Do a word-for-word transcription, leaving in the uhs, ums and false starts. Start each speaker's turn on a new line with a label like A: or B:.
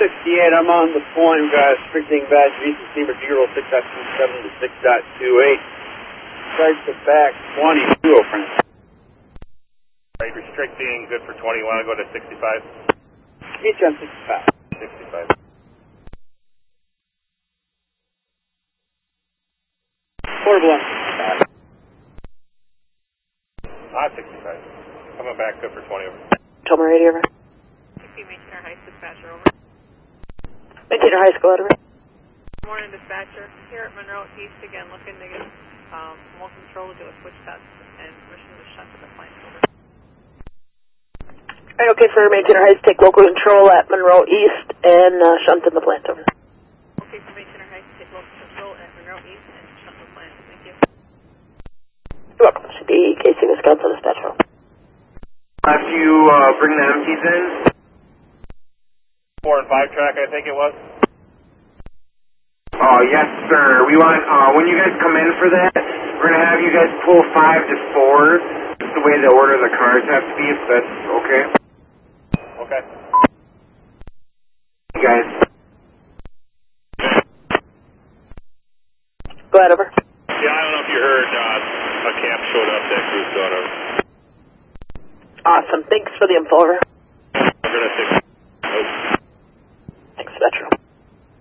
A: sixty-eight, I'm on the point, guys. Restricting badge visa steamer zero six dot two seven to six dot two eight. Start to back twenty-two, oh friend.
B: Right, restricting, good for twenty. Want to go to sixty-five?
A: Meet you on sixty-five.
B: sixty-five.
A: Portable on sixty-five.
B: Ah, sixty-five. Coming back, good for twenty over.
C: Tomer radio, over.
D: Maintainer Heights dispatcher, over.
C: Maintainer High School, over.
D: Morning, dispatcher. Here at Monroe East again, looking to get um, more control to do a switch test and permission to shut to the plant, over.
C: Alright, okay, for Maintainer Heights, take local control at Monroe East and uh, shunt in the plant, over.
D: Okay, for Maintainer Heights, take local control at Monroe East and shunt in the plant. Thank you.
C: You're welcome. Should be K C, Wisconsin dispatcher.
E: After you uh, bring the empties in?
B: Four and five track, I think it was.
E: Oh, yes, sir. We want, uh, when you guys come in for that, we're going to have you guys pull five to four. Just the way the order of the cars have to be, if that's okay.
B: Okay.
E: You guys.
C: Go ahead, over.
B: Yeah, I don't know if you heard, uh, a camp showed up that crew's got over.
C: Awesome. Thanks for the info, over.
B: We're going to take...
C: Thanks, Metro.